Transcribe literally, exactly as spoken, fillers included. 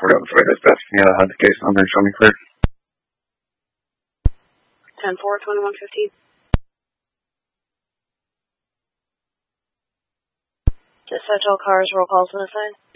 forgot which way that's best. Can you uh, have the case number and show me clear? ten four, twenty-one fifteen. Dispatch all cars, roll calls to the side.